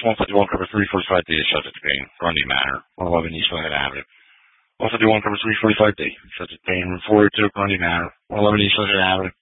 House 151, cover 345D, subject to Payne, Grundy Manor, 111 East Lincoln Avenue. 151, cover 345D, subject to Payne, 482 Grundy Manor, 111 East Lincoln Avenue.